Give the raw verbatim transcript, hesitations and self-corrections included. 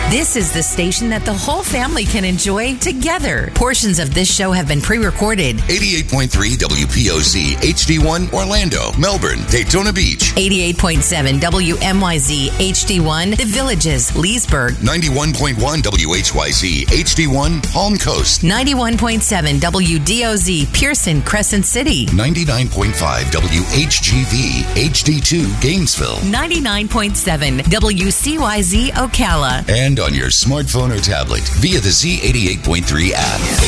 This is the station that the whole family can enjoy together. Portions of this show have been pre-recorded. eighty-eight point three W P O Z H D one Orlando, Melbourne, Daytona Beach. eighty-eight point seven W M Y Z H D one The Villages, Leesburg. ninety-one point one W H Y Z H D one Palm Coast. ninety-one point seven W D O Z Pearson, Crescent City. ninety-nine point five W H G V H D two Gainesville. ninety-nine point seven W C Y Z Ocala. And on your smartphone or tablet via the Z eighty-eight point three app.